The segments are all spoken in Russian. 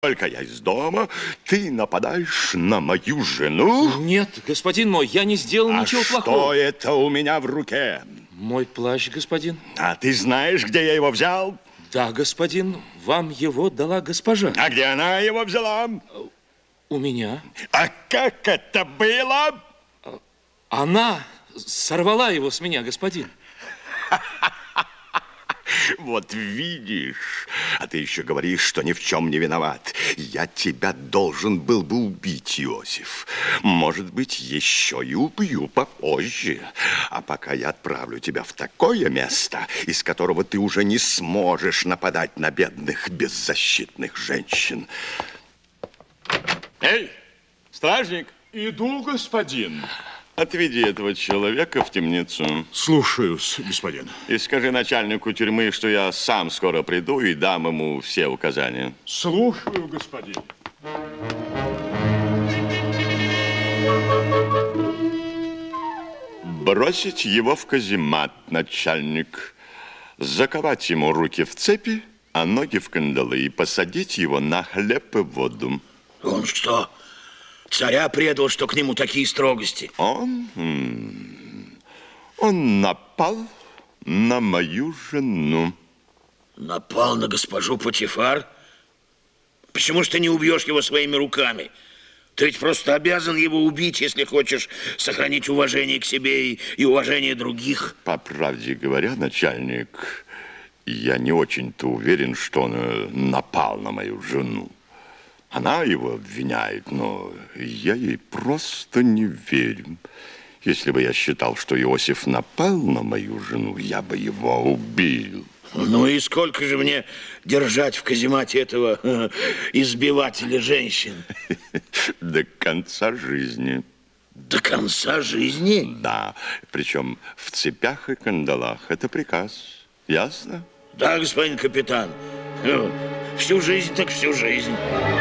Только я из дома, ты нападаешь на мою жену? Нет, господин мой, я не сделал ничего плохого. А что это у меня в руке? Мой плащ, господин. А ты знаешь, где я его взял? Да, господин, вам его дала госпожа. А где она его взяла? У меня. А как это было? Она сорвала его с меня, господин. Вот видишь, а ты еще говоришь, что ни в чем не виноват. Я тебя должен был бы убить, Иосиф. Может быть, еще и убью попозже. А пока я отправлю тебя в такое место, из которого ты уже не сможешь нападать на бедных, беззащитных женщин. Эй, стражник! Иду, господин. Отведи этого человека в темницу. Слушаюсь, господин. И скажи начальнику тюрьмы, что я сам скоро приду и дам ему все указания. Слушаю, господин. Бросить его в каземат, начальник. Заковать ему руки в цепи, а ноги в кандалы и посадить его на хлеб и воду. Он что, царя предал, что к нему такие строгости? Он напал на мою жену. Напал на госпожу Потифар? Почему ж ты не убьешь его своими руками? Ты ведь просто обязан его убить, если хочешь сохранить уважение к себе и уважение других. По правде говоря, начальник, я не очень-то уверен, что он напал на мою жену. Она его обвиняет, но я ей просто не верю. Если бы я считал, что Иосиф напал на мою жену, я бы его убил. Ну и сколько же мне держать в каземате этого избивателя женщин? До конца жизни. До конца жизни? Да, причем в цепях и кандалах. Это приказ. Ясно? Да, господин капитан. Всю жизнь так всю жизнь.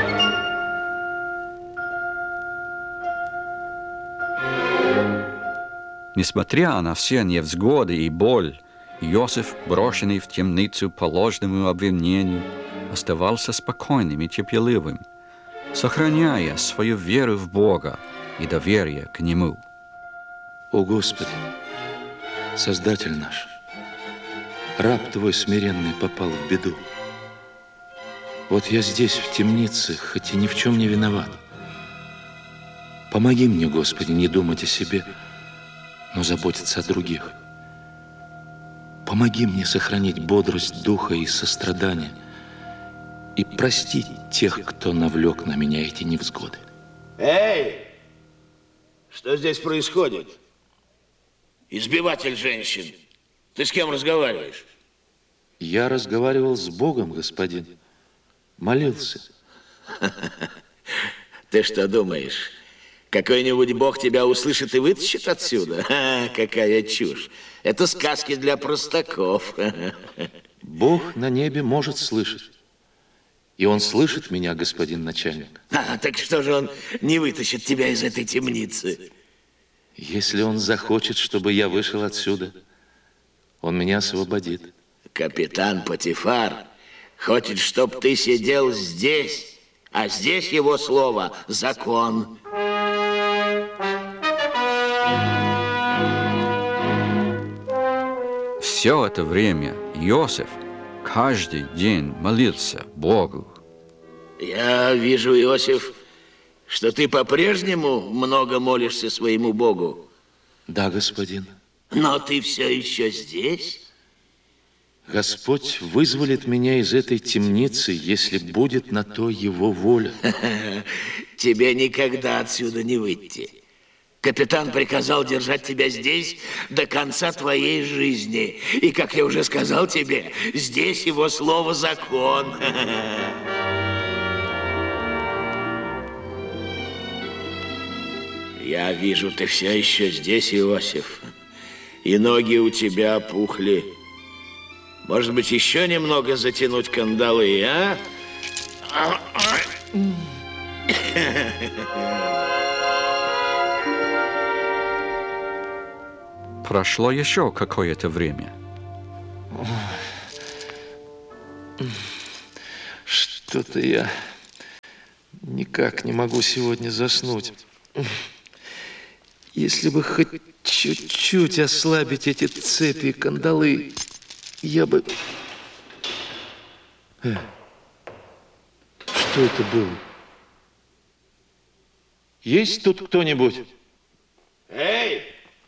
Несмотря на все невзгоды и боль, Иосиф, брошенный в темницу по ложному обвинению, оставался спокойным и терпеливым, сохраняя свою веру в Бога и доверие к Нему. О Господи, Создатель наш, раб Твой смиренный попал в беду. Вот я здесь, в темнице, хоть и ни в чем не виноват. Помоги мне, Господи, не думать о себе, но заботиться о других. Помоги мне сохранить бодрость духа и сострадания и простить тех, кто навлек на меня эти невзгоды. Эй! Что здесь происходит? Избиватель женщин. Ты с кем разговариваешь? Я разговаривал с Богом, господин. Молился. Ты что думаешь? Какой-нибудь бог тебя услышит и вытащит отсюда? Какая чушь. Это сказки для простаков. Бог на небе может слышать. И он слышит меня, господин начальник. Так что же он не вытащит тебя из этой темницы? Если он захочет, чтобы я вышел отсюда, он меня освободит. Капитан Потифар хочет, чтобы ты сидел здесь, а здесь его слово – закон. Все это время Иосиф каждый день молился Богу. Я вижу, Иосиф, что ты по-прежнему много молишься своему Богу. Да, господин. Но ты все еще здесь? Господь вызволит меня из этой темницы, если будет на то его воля. Тебе никогда отсюда не выйти. Капитан приказал держать тебя здесь до конца твоей жизни. И, как я уже сказал тебе, здесь его слово закон. Я вижу, ты все еще здесь, Иосиф. И ноги у тебя опухли. Может быть, еще немного затянуть кандалы, а? Прошло еще какое-то время. Что-то я Никак не могу сегодня заснуть. Если бы хоть чуть-чуть ослабить эти цепи и кандалы, я бы... Что это было? Есть тут кто-нибудь? Эй!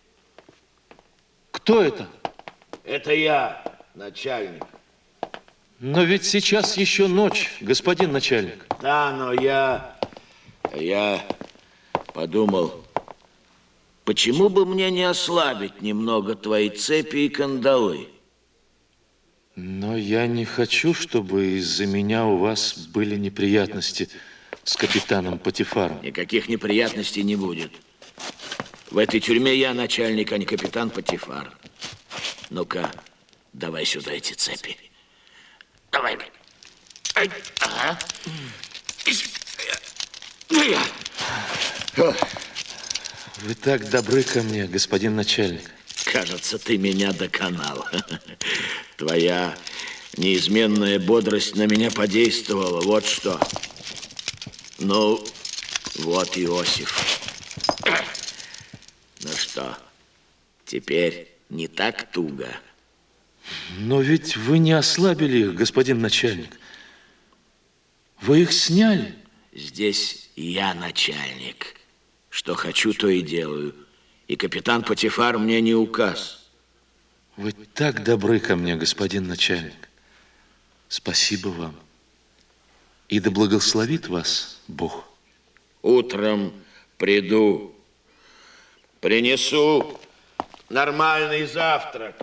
Кто это? Это я, начальник. Но ведь сейчас еще ночь, господин начальник. Да, но я подумал, почему бы мне не ослабить немного твои цепи и кандалы? Но я не хочу, чтобы из-за меня у вас были неприятности с капитаном Патифаром. Никаких неприятностей не будет. В этой тюрьме я начальник, а не капитан Патифар. Ну-ка, давай сюда эти цепи. Давай. Ай, ага. Вы так добры ко мне, господин начальник. Кажется, ты меня доконал. Твоя неизменная бодрость на меня подействовала. Вот что. Ну, вот Иосиф. Ну что, теперь не так туго? Но ведь вы не ослабили их, господин начальник. Вы их сняли. Здесь я начальник. Что хочу, то и делаю. И капитан Патифар мне не указ. Вы так добры ко мне, господин начальник. Спасибо вам. И да благословит вас Бог. Утром приду, принесу нормальный завтрак.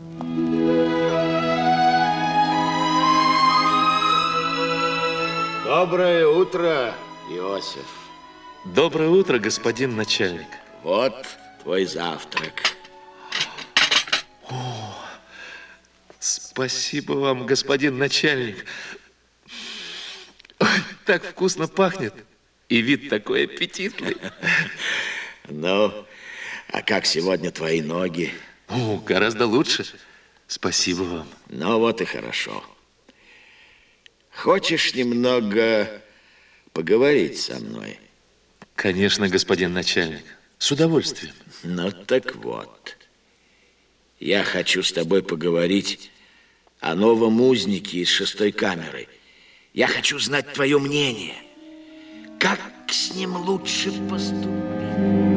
Доброе утро, Иосиф. Доброе утро, господин начальник. Вот твой завтрак. Спасибо вам, господин начальник. Ой, так вкусно пахнет. И вид такой аппетитный. Ну, а как сегодня твои ноги? О, гораздо лучше. Спасибо вам. Ну, вот и хорошо. Хочешь немного поговорить со мной? Конечно, господин начальник. С удовольствием. Ну, так вот. Я хочу с тобой поговорить о новом узнике из 6-й камеры. Я хочу знать твое мнение. Как с ним лучше поступить?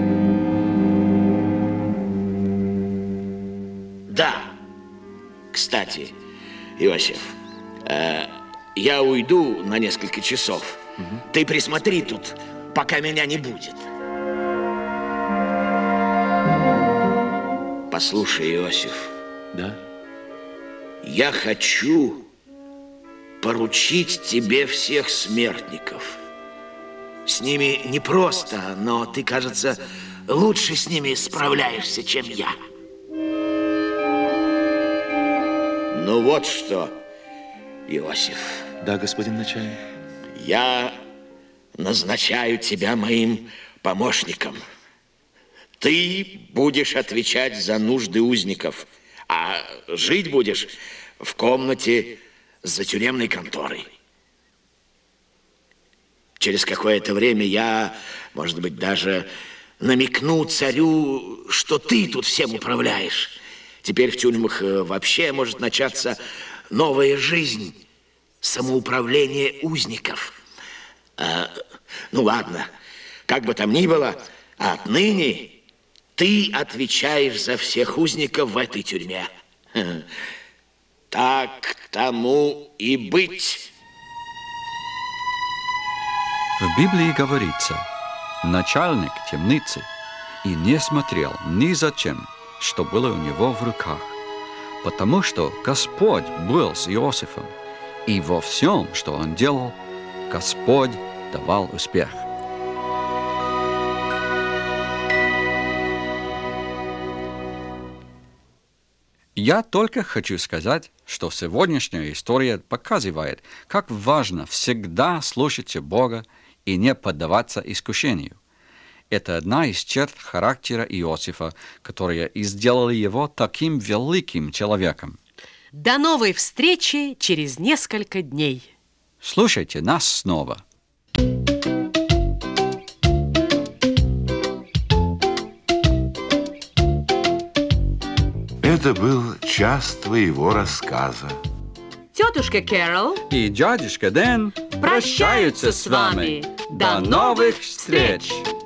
Да. Кстати, Иосиф, я уйду на несколько часов. Ты присмотри тут, пока меня не будет. Послушай, Иосиф. Да? Я хочу поручить тебе всех смертников. С ними непросто, но ты, кажется, лучше с ними справляешься, чем я. Ну вот что, Иосиф. Да, господин начальник. Я назначаю тебя моим помощником. Ты будешь отвечать за нужды узников, а жить будешь в комнате за тюремной конторой. Через какое-то время я, может быть, даже намекну царю, что ты тут всем управляешь. Теперь в тюрьмах вообще может начаться новая жизнь, самоуправление узников. Ну ладно, как бы там ни было, отныне ты отвечаешь за всех узников в этой тюрьме. Так тому и быть. В Библии говорится, начальник темницы и не смотрел ни за чем, что было у него в руках, потому что Господь был с Иосифом, и во всем, что он делал, Господь давал успех. Я только хочу сказать, что сегодняшняя история показывает, как важно всегда слушаться Бога и не поддаваться искушению. Это одна из черт характера Иосифа, которая и сделала его таким великим человеком. До новой встречи через несколько дней. Слушайте нас снова. Это был час твоего рассказа. Тетушка Кэрол и дядюшка Дэн прощаются с вами. До новых встреч!